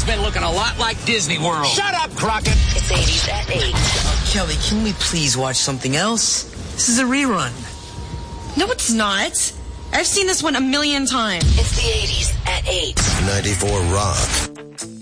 been looking a lot like Disney World. Shut up, Crockett. It's 80s at 8. Kelly, can we please watch something else? This is a rerun. No, it's not. I've seen this one 1,000,000 times. It's the 80s at 8. 94 Rock.